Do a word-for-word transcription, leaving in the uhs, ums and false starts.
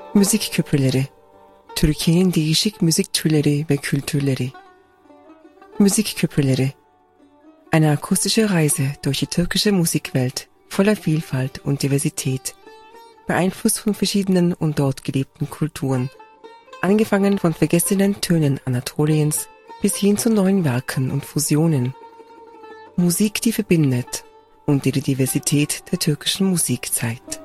Müzik köprüleri, Türkiye'nin değişik müzik türleri ve kültürleri. Müzik köprüleri, eine akustische Reise durch die türkische Musikwelt voller Vielfalt und Diversität, beeinflusst von verschiedenen und dort gelebten Kulturen, angefangen von vergessenen Tönen Anatoliens bis hin zu neuen Werken und Fusionen. Musik, die verbindet und die die Diversität der türkischen Musik zeigt.